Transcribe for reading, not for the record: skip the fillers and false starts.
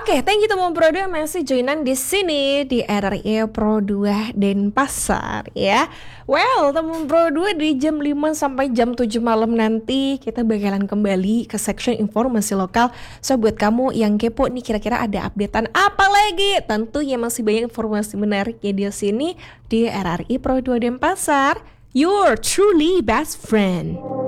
Oke, thank you teman Pro 2 masih joinan di sini di RRI Pro 2 Denpasar ya. Well, teman Pro 2 di jam 5 sampai jam 7 malam nanti kita bakalan kembali ke section informasi lokal. So buat kamu yang kepo nih kira-kira ada updatean apa lagi? Tentunya masih banyak informasi menarik ya di sini di RRI Pro 2 Denpasar. Your truly best friend.